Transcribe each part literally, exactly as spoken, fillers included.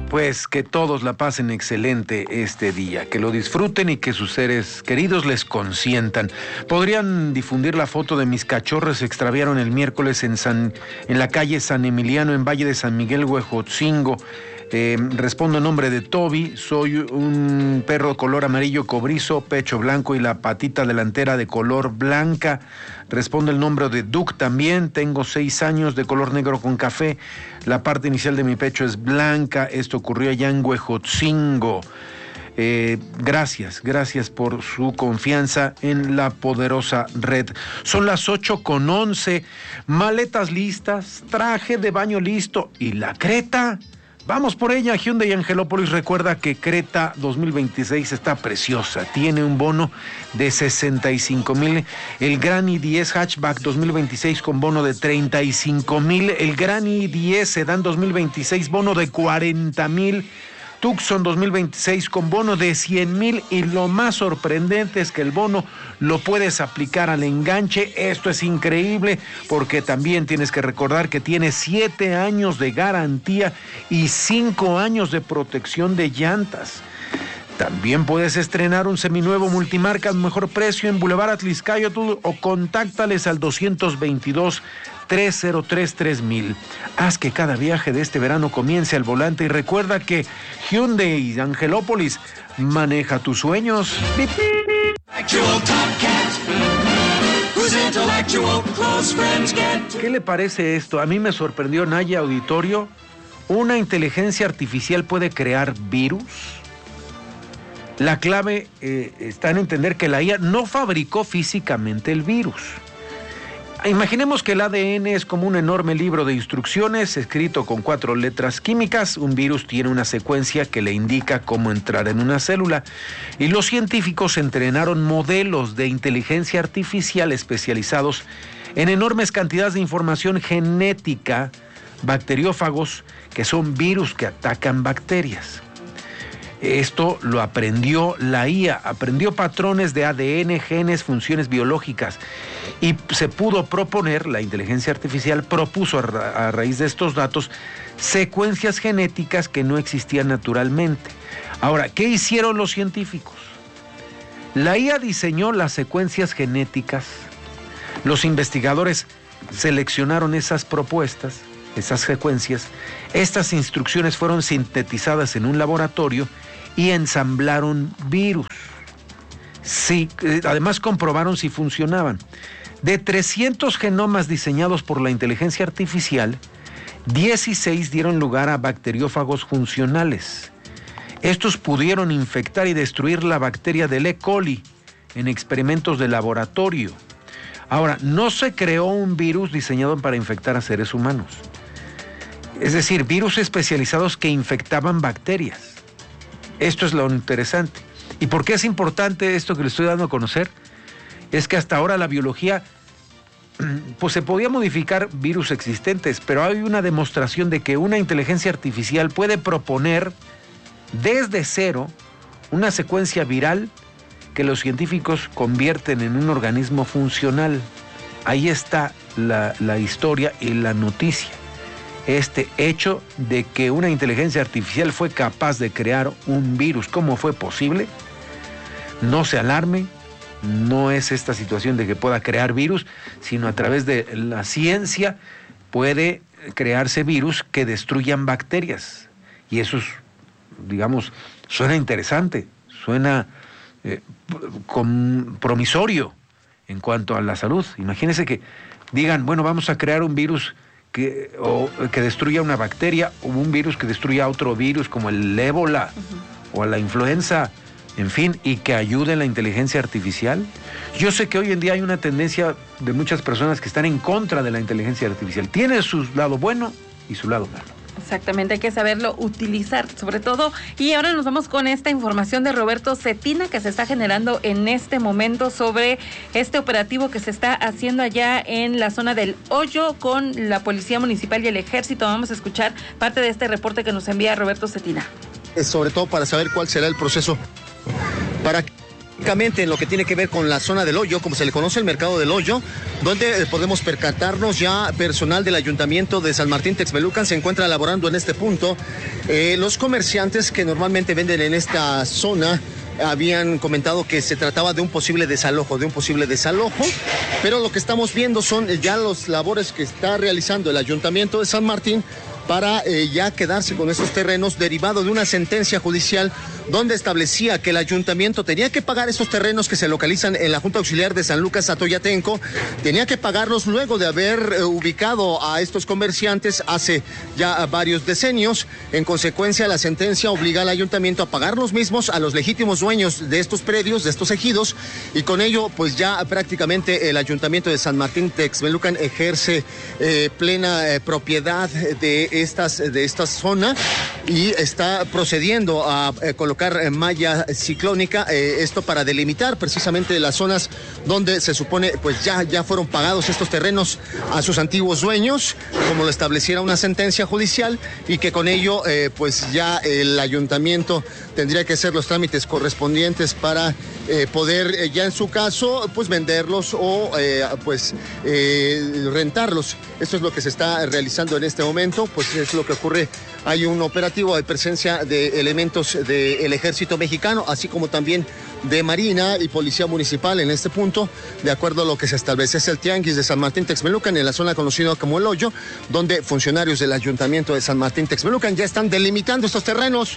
Pues que todos la pasen excelente este día, que lo disfruten y que sus seres queridos les consientan. Podrían difundir la foto de mis cachorros se extraviaron el miércoles en, San, en la calle San Emiliano, en Valle de San Miguel, Huejotzingo. Eh, respondo en nombre de Toby, soy un perro color amarillo cobrizo, pecho blanco y la patita delantera de color blanca. Respondo el nombre de Duke también, tengo seis años, de color negro con café, la parte inicial de mi pecho es blanca, esto ocurrió allá en Huejotzingo. Eh, gracias, gracias por su confianza en la poderosa red. Son las ocho con once, maletas listas, traje de baño listo y la Creta. Vamos por ella. Hyundai Angelópolis recuerda que Creta dos mil veintiséis está preciosa, tiene un bono de sesenta y cinco mil, el Gran i diez Hatchback dos mil veintiséis con bono de treinta y cinco mil, el Gran i diez Sedan dos mil veintiséis bono de cuarenta mil, Tucson dos mil veintiséis con bono de cien mil y lo más sorprendente es que el bono lo puedes aplicar al enganche. Esto es increíble porque también tienes que recordar que tiene siete años de garantía y cinco años de protección de llantas. También puedes estrenar un seminuevo multimarca al mejor precio en Boulevard Atliscayotl o contáctales al doscientos veintidós, trescientos tres, tres mil. Haz que cada viaje de este verano comience al volante y recuerda que Hyundai Angelópolis maneja tus sueños. ¿Qué le parece esto? A mí me sorprendió, Naya Auditorio. ¿Una inteligencia artificial puede crear virus? La clave eh, está en entender que la I A no fabricó físicamente el virus. Imaginemos que el A D N es como un enorme libro de instrucciones escrito con cuatro letras químicas. Un virus tiene una secuencia que le indica cómo entrar en una célula. Y los científicos entrenaron modelos de inteligencia artificial especializados en enormes cantidades de información genética, bacteriófagos, que son virus que atacan bacterias. Esto lo aprendió la I A, aprendió patrones de A D N, genes, funciones biológicas y se pudo proponer, la inteligencia artificial propuso a, ra- a raíz de estos datos secuencias genéticas que no existían naturalmente. Ahora, ¿qué hicieron los científicos? La I A diseñó las secuencias genéticas, los investigadores seleccionaron esas propuestas, esas secuencias, estas instrucciones fueron sintetizadas en un laboratorio y ensamblaron virus. Sí, además comprobaron si funcionaban. De trescientos genomas diseñados por la inteligencia artificial, dieciséis dieron lugar a bacteriófagos funcionales. Estos pudieron infectar y destruir la bacteria del E. coli en experimentos de laboratorio. Ahora, no se creó un virus diseñado para infectar a seres humanos. Es decir, virus especializados que infectaban bacterias. Esto es lo interesante. ¿Y por qué es importante esto que le estoy dando a conocer? Es que hasta ahora la biología, pues se podía modificar virus existentes, pero hay una demostración de que una inteligencia artificial puede proponer desde cero una secuencia viral que los científicos convierten en un organismo funcional. Ahí está la, la historia y la noticia. Este hecho de que una inteligencia artificial fue capaz de crear un virus. ¿Cómo fue posible? No se alarme, no es esta situación de que pueda crear virus, sino a través de la ciencia puede crearse virus que destruyan bacterias. Y eso es, digamos, suena interesante, suena eh, com- promisorio en cuanto a la salud. Imagínense que digan, bueno, vamos a crear un virus Que, o, que destruya una bacteria o un virus que destruya otro virus como el ébola uh-huh. o la influenza, en fin, y que ayude en la inteligencia artificial. Yo sé que hoy en día hay una tendencia de muchas personas que están en contra de la inteligencia artificial. Tiene su lado bueno y su lado malo. Exactamente, hay que saberlo utilizar, sobre todo. Y ahora nos vamos con esta información de Roberto Cetina que se está generando en este momento sobre este operativo que se está haciendo allá en la zona del Hoyo con la Policía Municipal y el Ejército. Vamos a escuchar parte de este reporte que nos envía Roberto Cetina. Es sobre todo para saber cuál será el proceso para en lo que tiene que ver con la zona del Hoyo, como se le conoce, el mercado del Hoyo, donde podemos percatarnos ya personal del Ayuntamiento de San Martín Texmelucan se encuentra laborando en este punto. Eh, los comerciantes que normalmente venden en esta zona habían comentado que se trataba de un posible desalojo, de un posible desalojo, pero lo que estamos viendo son ya las labores que está realizando el Ayuntamiento de San Martín para eh, ya quedarse con esos terrenos derivado de una sentencia judicial donde establecía que el ayuntamiento tenía que pagar esos terrenos que se localizan en la Junta Auxiliar de San Lucas Atoyatenco, tenía que pagarlos luego de haber eh, ubicado a estos comerciantes hace ya varios decenios. En consecuencia, la sentencia obliga al ayuntamiento a pagar los mismos a los legítimos dueños de estos predios, de estos ejidos, y con ello pues ya prácticamente el ayuntamiento de San Martín Texmelucan ejerce eh, plena eh, propiedad de estas de esta zona y está procediendo a eh, colocar malla ciclónica, eh, esto para delimitar precisamente las zonas donde se supone pues ya, ya fueron pagados estos terrenos a sus antiguos dueños, como lo estableciera una sentencia judicial, y que con ello eh, pues ya el ayuntamiento tendría que hacer los trámites correspondientes para eh, poder eh, ya en su caso pues venderlos o eh, pues eh, rentarlos. Esto es lo que se está realizando en este momento, pues es lo que ocurre. Hay un operativo de presencia de elementos del Ejército Mexicano, así como también de Marina y Policía Municipal en este punto, de acuerdo a lo que se establece. Es el Tianguis de San Martín Texmelucan, en la zona conocida como El Hoyo, donde funcionarios del Ayuntamiento de San Martín Texmelucan ya están delimitando estos terrenos.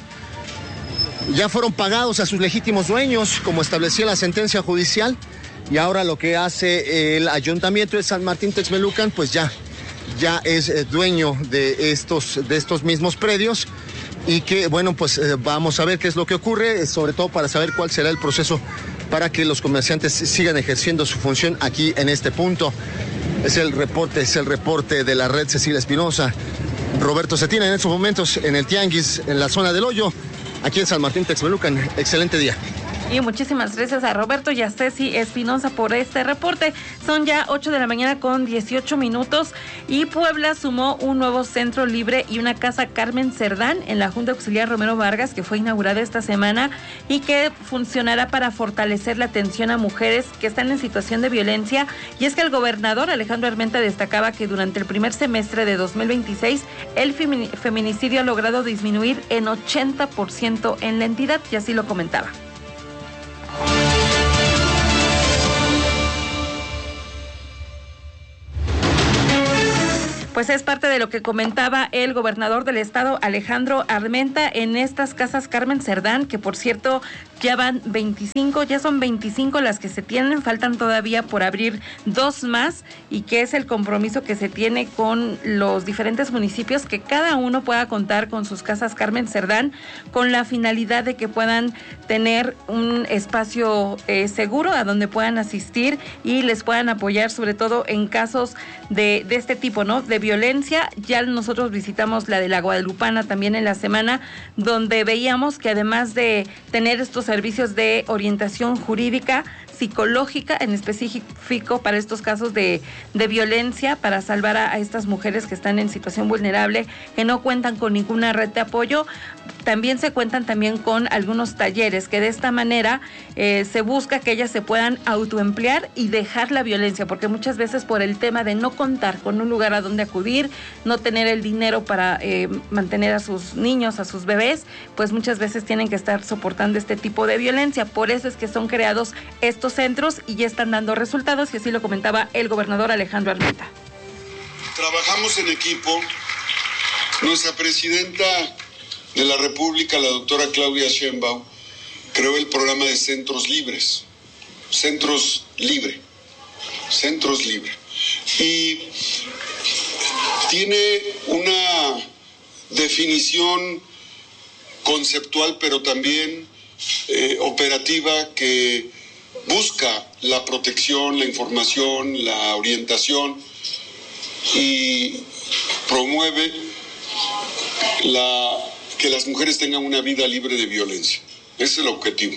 Ya fueron pagados a sus legítimos dueños, como establecía la sentencia judicial, y ahora lo que hace el Ayuntamiento de San Martín Texmelucan, pues ya ya es eh, dueño de estos, de estos mismos predios, y que bueno, pues eh, vamos a ver qué es lo que ocurre, eh, sobre todo para saber cuál será el proceso para que los comerciantes sigan ejerciendo su función aquí en este punto. Es el reporte, es el reporte de la red Cecilia Espinosa. Roberto Cetina en estos momentos en el Tianguis, en la zona del Hoyo, aquí en San Martín Texmelucan. Excelente día. Y muchísimas gracias a Roberto y a Ceci Espinosa por este reporte. Son ya ocho de la mañana con dieciocho minutos y Puebla sumó un nuevo centro libre y una casa Carmen Cerdán en la Junta Auxiliar Romero Vargas, que fue inaugurada esta semana y que funcionará para fortalecer la atención a mujeres que están en situación de violencia. Y es que el gobernador Alejandro Armenta destacaba que durante el primer semestre de dos mil veintiséis el feminicidio ha logrado disminuir en ochenta por ciento en la entidad, y así lo comentaba. Pues es parte de lo que comentaba el gobernador del estado, Alejandro Armenta, en estas casas Carmen Cerdán, que por cierto ya van veinticinco, ya son veinticinco las que se tienen, faltan todavía por abrir dos más, y que es el compromiso que se tiene con los diferentes municipios, que cada uno pueda contar con sus casas Carmen Cerdán, con la finalidad de que puedan tener un espacio eh, seguro a donde puedan asistir y les puedan apoyar, sobre todo en casos de, de este tipo, ¿no? De violencia. Ya nosotros visitamos la de la Guadalupana también en la semana, donde veíamos que además de tener estos servicios de orientación jurídica, psicológica en específico para estos casos de, de violencia, para salvar a, a estas mujeres que están en situación vulnerable, que no cuentan con ninguna red de apoyo, también se cuentan también con algunos talleres, que de esta manera eh, se busca que ellas se puedan autoemplear y dejar la violencia, porque muchas veces por el tema de no contar con un lugar a donde acudir, no tener el dinero para eh, mantener a sus niños, a sus bebés, pues muchas veces tienen que estar soportando este tipo de violencia. Por eso es que son creados estos centros y ya están dando resultados, y así lo comentaba el gobernador Alejandro Armenta. Trabajamos en equipo. Nuestra presidenta de la República, la doctora Claudia Sheinbaum, creó el programa de Centros Libres. Centros Libre. Centros Libre. Y tiene una definición conceptual, pero también eh, operativa, que busca la protección, la información, la orientación, y promueve la, que las mujeres tengan una vida libre de violencia. Ese es el objetivo.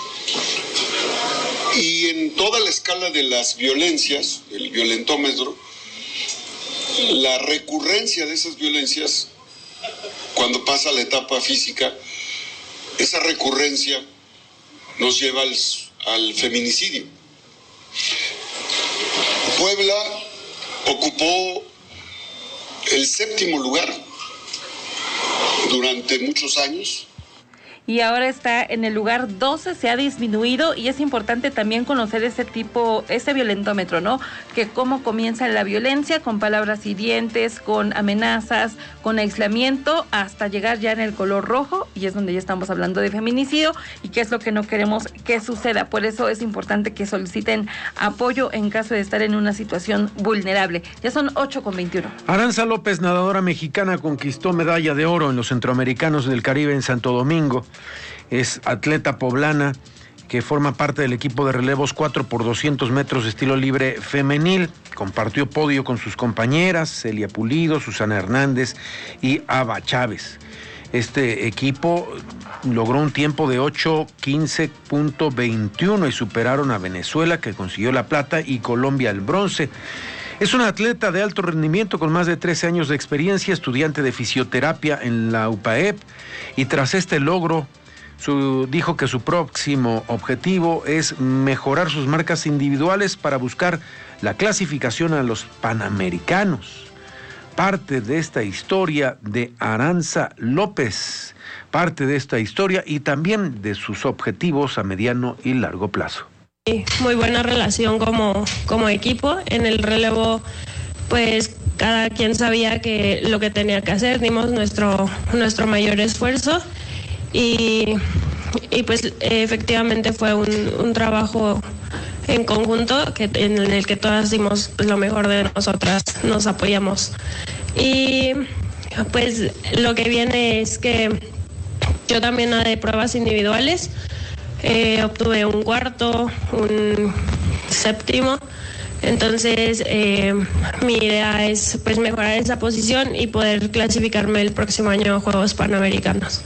Y en toda la escala de las violencias, el violentómetro, la recurrencia de esas violencias, cuando pasa la etapa física, esa recurrencia nos lleva al, al feminicidio. Puebla ocupó el séptimo lugar durante muchos años. Y ahora está en el lugar doce, se ha disminuido, y es importante también conocer ese tipo, ese violentómetro, ¿no? Que cómo comienza la violencia, con palabras hirientes, con amenazas, con aislamiento, hasta llegar ya en el color rojo, y es donde ya estamos hablando de feminicidio, y qué es lo que no queremos que suceda. Por eso es importante que soliciten apoyo en caso de estar en una situación vulnerable. Ya son ocho con veintiuno. Aranza López, nadadora mexicana, conquistó medalla de oro en los Centroamericanos del Caribe en Santo Domingo. Es atleta poblana que forma parte del equipo de relevos cuatro por doscientos metros estilo libre femenil. Compartió podio con sus compañeras Celia Pulido, Susana Hernández y Ava Chávez. Este equipo logró un tiempo de ocho quince punto veintiuno y superaron a Venezuela, que consiguió la plata, y Colombia el bronce. Es una atleta de alto rendimiento con más de trece años de experiencia, estudiante de fisioterapia en la U P A E P, y tras este logro su, dijo que su próximo objetivo es mejorar sus marcas individuales para buscar la clasificación a los Panamericanos. Parte de esta historia de Aranza López, parte de esta historia y también de sus objetivos a mediano y largo plazo. Muy buena relación como, como equipo. En el relevo, pues cada quien sabía que lo que tenía que hacer, dimos nuestro, nuestro mayor esfuerzo y, y pues efectivamente fue un, un trabajo en conjunto que, en el que todas dimos lo mejor de nosotras, nos apoyamos. Y pues lo que viene es que yo también haré pruebas individuales. Eh, obtuve un cuarto, un séptimo, entonces eh, mi idea es pues mejorar esa posición y poder clasificarme el próximo año a Juegos Panamericanos.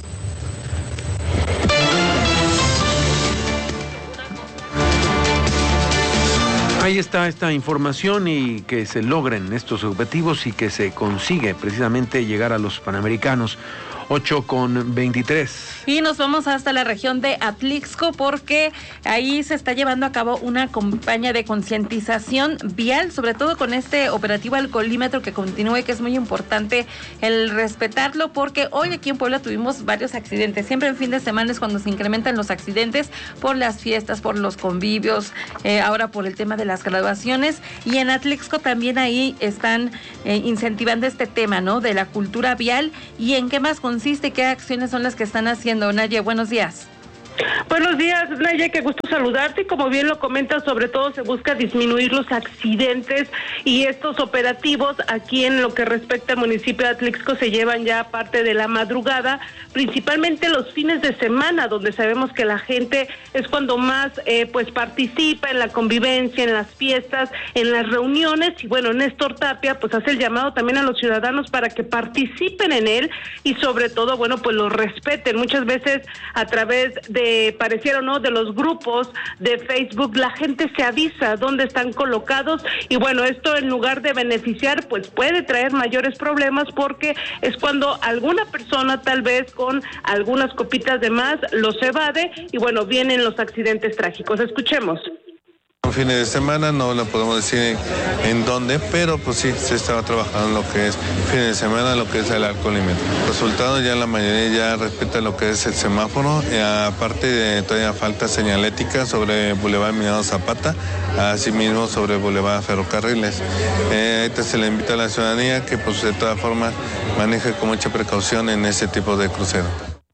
Ahí está esta información, y que se logren estos objetivos y que se consigue precisamente llegar a los Panamericanos. ocho con veintitrés. Y nos vamos hasta la región de Atlixco, porque ahí se está llevando a cabo una campaña de concientización vial, sobre todo con este operativo alcoholímetro que continúe, que es muy importante el respetarlo, porque hoy aquí en Puebla tuvimos varios accidentes. Siempre en fin de semana es cuando se incrementan los accidentes por las fiestas, por los convivios, eh, ahora por el tema de las graduaciones, y en Atlixco también ahí están eh, incentivando este tema, ¿no?, de la cultura vial. ¿Y en qué más consiste? ¿Qué acciones son las que están haciendo? Naye, buenos días. Buenos días, Naye, qué gusto saludarte. Y como bien lo comentas, sobre todo se busca disminuir los accidentes, y estos operativos aquí en lo que respecta al municipio de Atlixco se llevan ya parte de la madrugada, principalmente los fines de semana, donde sabemos que la gente es cuando más eh, pues participa en la convivencia, en las fiestas, en las reuniones. Y bueno, Néstor Tapia pues hace el llamado también a los ciudadanos para que participen en él y sobre todo, bueno, pues lo respeten. Muchas veces a través de Eh, pareciera o no, de los grupos de Facebook, la gente se avisa dónde están colocados, y bueno, esto en lugar de beneficiar, pues puede traer mayores problemas, porque es cuando alguna persona tal vez con algunas copitas de más los evade, y bueno, vienen los accidentes trágicos. Escuchemos. Fines de semana, no lo podemos decir en dónde, pero pues sí, se estaba trabajando en lo que es fines de semana, lo que es el alcoholímetro. Resultados, ya la mayoría ya respeta lo que es el semáforo, y aparte de, todavía falta señalética sobre Boulevard Emiliano Zapata, asimismo sobre Boulevard Ferrocarriles. Eh, ahorita se le invita a la ciudadanía que pues de todas formas maneje con mucha precaución en ese tipo de crucero.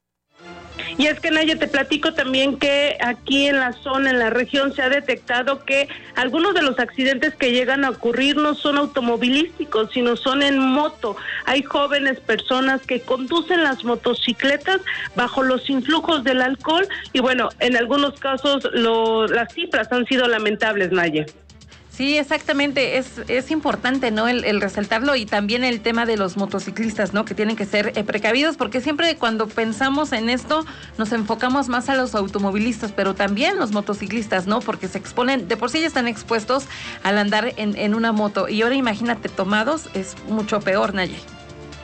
Y es que, Naya, te platico también que aquí en la zona, en la región, se ha detectado que algunos de los accidentes que llegan a ocurrir no son automovilísticos, sino son en moto. Hay jóvenes personas que conducen las motocicletas bajo los influjos del alcohol, y bueno, en algunos casos lo, las cifras han sido lamentables, Naya. Sí, exactamente, es, es importante, ¿no?, el, el resaltarlo, y también el tema de los motociclistas, ¿no?, que tienen que ser eh, precavidos, porque siempre cuando pensamos en esto nos enfocamos más a los automovilistas, pero también los motociclistas, ¿no?, porque se exponen, de por sí ya están expuestos al andar en, en una moto, y ahora imagínate tomados, es mucho peor, Naye.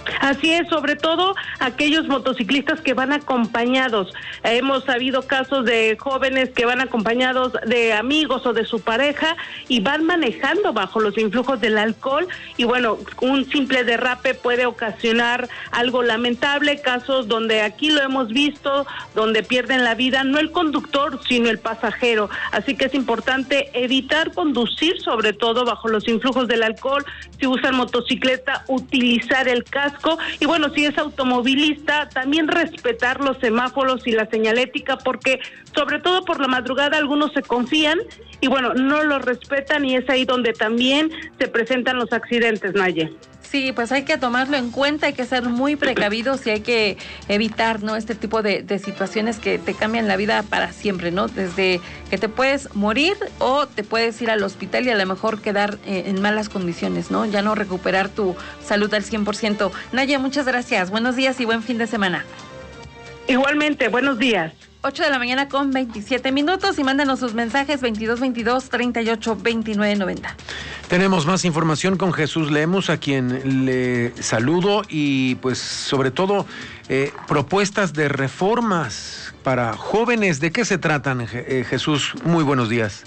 Así es, sobre todo aquellos motociclistas que van acompañados. Eh, hemos sabido casos de jóvenes que van acompañados de amigos o de su pareja y van manejando bajo los influjos del alcohol y bueno, un simple derrape puede ocasionar algo lamentable, casos donde aquí lo hemos visto, donde pierden la vida no el conductor, sino el pasajero. Así que es importante evitar conducir, sobre todo bajo los influjos del alcohol. Si usan motocicleta, utilizar el casco y bueno, si es automovilista, también respetar los semáforos y la señalética, porque sobre todo por la madrugada algunos se confían y bueno, no lo respetan y es ahí donde también se presentan los accidentes, Naye. Sí, pues hay que tomarlo en cuenta, hay que ser muy precavidos y hay que evitar, ¿no?, este tipo de, de situaciones que te cambian la vida para siempre, ¿no? Desde que te puedes morir o te puedes ir al hospital y a lo mejor quedar eh, en malas condiciones, ¿no? Ya no recuperar tu salud al cien por ciento. Naya, muchas gracias. Buenos días y buen fin de semana. Igualmente, buenos días. ocho de la mañana con veintisiete minutos y mándanos sus mensajes veintidós veintidós treinta y ocho veintinueve noventa. Tenemos más información con Jesús Lemus, a quien le saludo y pues sobre todo eh, propuestas de reformas para jóvenes. ¿De qué se tratan, eh, Jesús? Muy buenos días.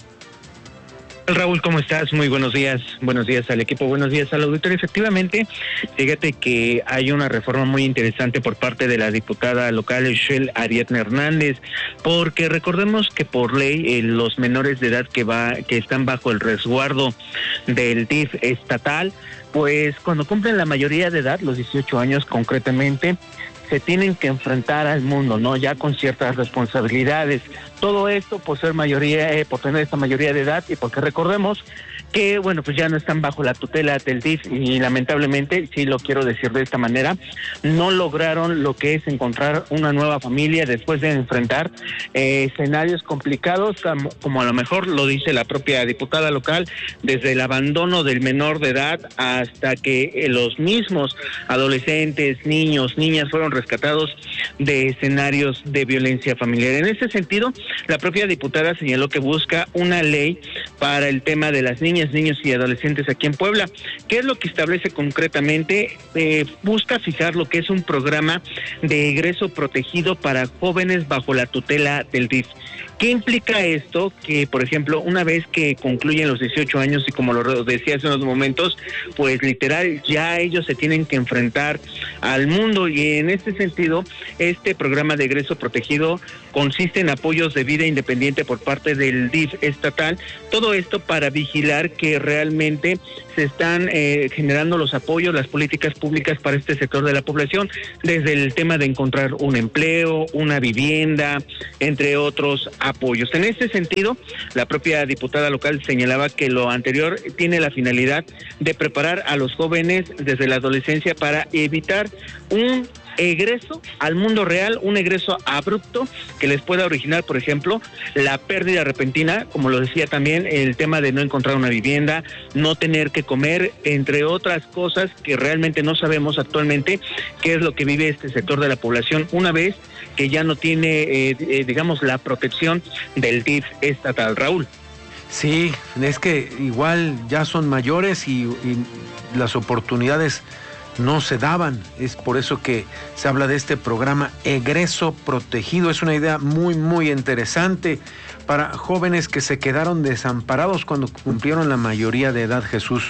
Raúl, ¿cómo estás? Muy buenos días. Buenos días al equipo, buenos días al auditorio. Efectivamente, fíjate que hay una reforma muy interesante por parte de la diputada local Shell Ariadna Hernández, porque recordemos que por ley eh, los menores de edad que va que están bajo el resguardo del D I F estatal, pues cuando cumplen la mayoría de edad, los dieciocho años concretamente, se tienen que enfrentar al mundo, ¿no? Ya con ciertas responsabilidades. Todo esto por ser mayoría, eh, por tener esta mayoría de edad y porque recordemos que, bueno, pues ya no están bajo la tutela del D I F y lamentablemente, sí lo quiero decir de esta manera, no lograron lo que es encontrar una nueva familia después de enfrentar eh, escenarios complicados, como, como a lo mejor lo dice la propia diputada local, desde el abandono del menor de edad hasta que eh, los mismos adolescentes, niños, niñas fueron rescatados de escenarios de violencia familiar. En ese sentido, la propia diputada señaló que busca una ley para el tema de las niñas, niños y adolescentes aquí en Puebla. ¿Qué es lo que establece concretamente? Eh, busca fijar lo que es un programa de egreso protegido para jóvenes bajo la tutela del D I F. ¿Qué implica esto? Que, por ejemplo, una vez que concluyen los dieciocho años y como lo decía hace unos momentos, pues literal ya ellos se tienen que enfrentar al mundo y en este sentido, este programa de egreso protegido consiste en apoyos de vida independiente por parte del D I F estatal, todo esto para vigilar que realmente se están eh, generando los apoyos, las políticas públicas para este sector de la población, desde el tema de encontrar un empleo, una vivienda, entre otros apoyos. En este sentido, la propia diputada local señalaba que lo anterior tiene la finalidad de preparar a los jóvenes desde la adolescencia para evitar un egreso al mundo real, un egreso abrupto que les pueda originar, por ejemplo, la pérdida repentina, como lo decía también, el tema de no encontrar una vivienda, no tener que comer, entre otras cosas que realmente no sabemos actualmente qué es lo que vive este sector de la población una vez que ya no tiene, eh, eh, digamos, la protección del D I F estatal. Raúl. Sí, es que igual ya son mayores y, y las oportunidades no se daban. Es por eso que se habla de este programa Egreso Protegido. Es una idea muy, muy interesante para jóvenes que se quedaron desamparados cuando cumplieron la mayoría de edad, Jesús.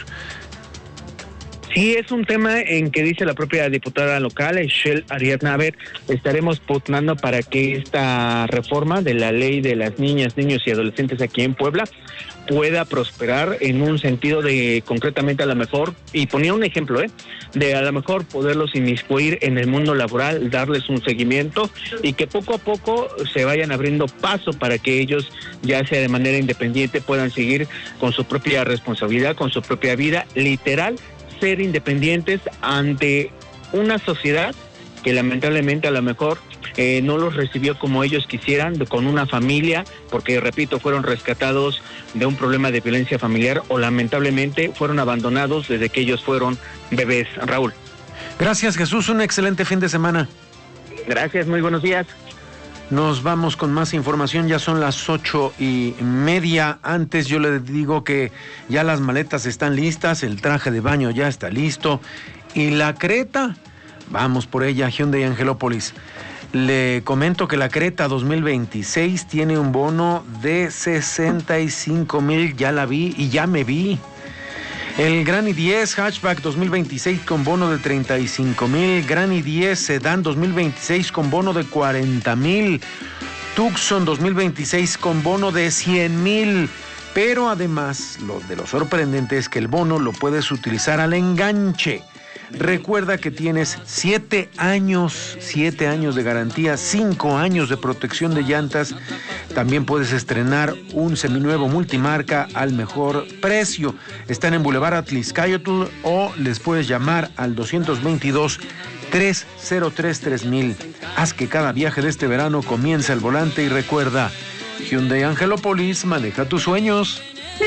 Sí, es un tema en que dice la propia diputada local, Shell Ariadna, a ver, estaremos pugnando para que esta reforma de la ley de las niñas, niños y adolescentes aquí en Puebla pueda prosperar en un sentido de, concretamente a lo mejor, y ponía un ejemplo, ¿eh? de a lo mejor poderlos inmiscuir en el mundo laboral, darles un seguimiento y que poco a poco se vayan abriendo paso para que ellos, ya sea de manera independiente, puedan seguir con su propia responsabilidad, con su propia vida, literal, ser independientes ante una sociedad que lamentablemente a lo mejor eh, no los recibió como ellos quisieran, de, con una familia, porque repito, fueron rescatados de un problema de violencia familiar o lamentablemente fueron abandonados desde que ellos fueron bebés. Raúl. Gracias, Jesús, un excelente fin de semana. Gracias, muy buenos días. Nos vamos con más información, ya son las ocho y media. Antes yo les digo que ya las maletas están listas, el traje de baño ya está listo y la Creta Vamos por ella, Hyundai Angelópolis. Le comento que la Creta dos mil veintiséis tiene un bono de sesenta y cinco mil, ya la vi y ya me vi. El Gran i diez Hatchback dos mil veintiséis con bono de treinta y cinco mil, Gran i diez Sedan dos mil veintiséis con bono de cuarenta mil, Tucson dos mil veintiséis con bono de cien mil. Pero además, lo de lo sorprendente es que el bono lo puedes utilizar al enganche. Recuerda que tienes siete años, siete años de garantía, cinco años de protección de llantas. También puedes estrenar un seminuevo multimarca al mejor precio. Están en Boulevard Atlixcayotl o les puedes llamar al doscientos veintidós, tres cero tres, tres mil. Haz que cada viaje de este verano comience al volante y recuerda, Hyundai Angelópolis, maneja tus sueños.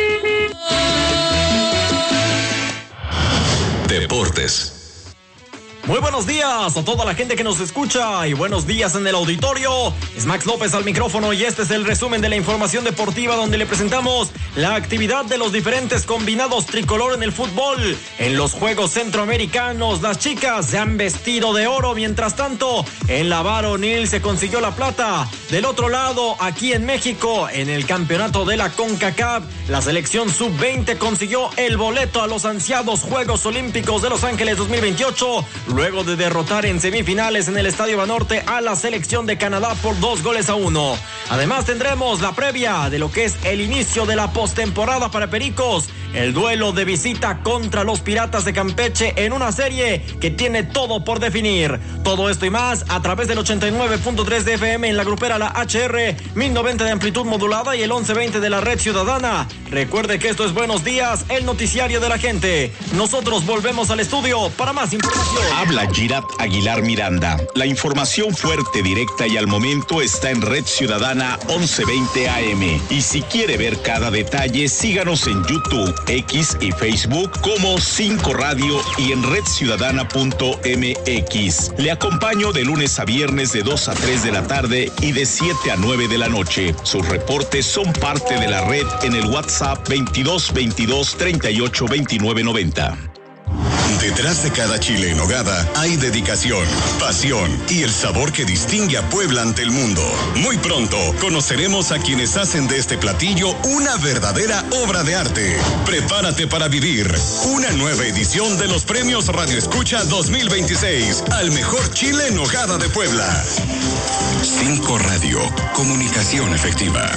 Deportes. Muy buenos días a toda la gente que nos escucha y buenos días en el auditorio. Es Max López al micrófono y este es el resumen de la información deportiva donde le presentamos la actividad de los diferentes combinados tricolor en el fútbol. En los Juegos Centroamericanos, las chicas se han vestido de oro. Mientras tanto, en la varonil se consiguió la plata. Del otro lado, aquí en México, en el campeonato de la CONCACAF, la selección sub veinte consiguió el boleto a los ansiados Juegos Olímpicos de Los Ángeles dos mil veintiocho. Luego de derrotar en semifinales en el Estadio Banorte a la selección de Canadá por dos goles a uno. Además tendremos la previa de lo que es el inicio de la postemporada para Pericos, el duelo de visita contra los Piratas de Campeche en una serie que tiene todo por definir. Todo esto y más a través del ochenta y nueve punto tres de F M en la grupera La H R, mil noventa de amplitud modulada y el once veinte de la Red Ciudadana. Recuerde que esto es Buenos Días, el noticiario de la gente. Nosotros volvemos al estudio para más información. Habla Girat Aguilar Miranda. La información fuerte, directa y al momento está en Red Ciudadana once veinte A M. Y si quiere ver cada detalle, síganos en YouTube, X y Facebook como cinco Radio y en red ciudadana punto m x. Le acompaño de lunes a viernes de dos a tres de la tarde y de siete a nueve de la noche. Sus reportes son parte de la red en el WhatsApp veintidós veintidós treinta y ocho veintinueve noventa. Detrás de cada chile en nogada hay dedicación, pasión y el sabor que distingue a Puebla ante el mundo. Muy pronto conoceremos a quienes hacen de este platillo una verdadera obra de arte. Prepárate para vivir una nueva edición de los Premios Radio Escucha dos mil veintiséis al mejor chile en nogada de Puebla. cinco Radio, comunicación efectiva.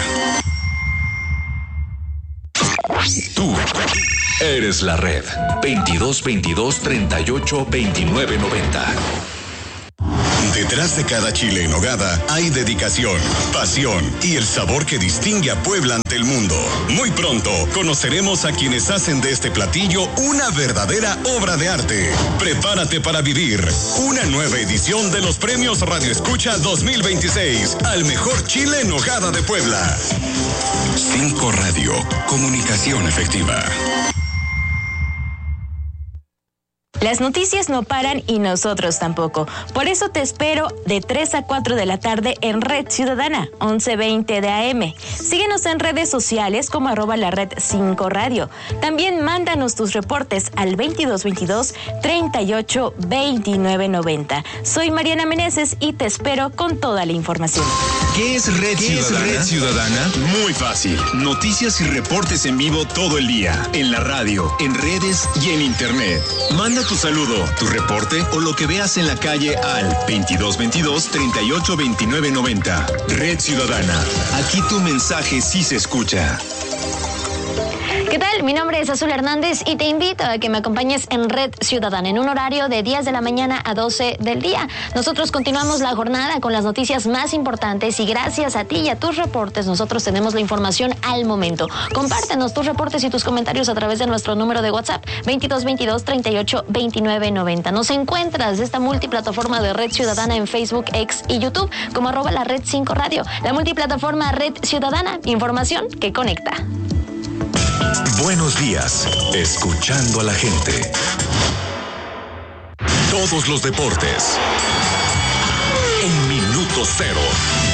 Tú eres la red. veintidós veintidós treinta y ocho veintinueve noventa. Detrás de cada chile en nogada hay dedicación, pasión y el sabor que distingue a Puebla ante el mundo. Muy pronto conoceremos a quienes hacen de este platillo una verdadera obra de arte. Prepárate para vivir una nueva edición de los Premios Radio Escucha dos mil veintiséis al mejor chile en nogada de Puebla. cinco Radio, comunicación efectiva. Las noticias no paran y nosotros tampoco. Por eso te espero de tres a cuatro de la tarde en Red Ciudadana, once veinte de A M. Síguenos en redes sociales como arroba la red cinco Radio. También mándanos tus reportes al veintidós veintidós treinta y ocho veintinueve noventa. Soy Mariana Meneses y te espero con toda la información. ¿Qué es Red ¿Qué Ciudadana? es Red Ciudadana? Muy fácil. Noticias y reportes en vivo todo el día. En la radio, en redes y en internet. Manda tu saludo, tu reporte o lo que veas en la calle al veintidós veintidós treinta y ocho veintinueve noventa. Red Ciudadana. Aquí tu mensaje sí se escucha. ¿Qué tal? Mi nombre es Azul Hernández y te invito a que me acompañes en Red Ciudadana en un horario de diez de la mañana a doce del día. Nosotros continuamos la jornada con las noticias más importantes y gracias a ti y a tus reportes nosotros tenemos la información al momento. Compártenos tus reportes y tus comentarios a través de nuestro número de WhatsApp veintidós veintidós treinta y ocho veintinueve noventa. Nos encuentras de esta multiplataforma de Red Ciudadana en Facebook, X y YouTube como arroba la red cinco Radio. La multiplataforma Red Ciudadana, información que conecta. Buenos días, escuchando a la gente. Todos los deportes en minuto cero.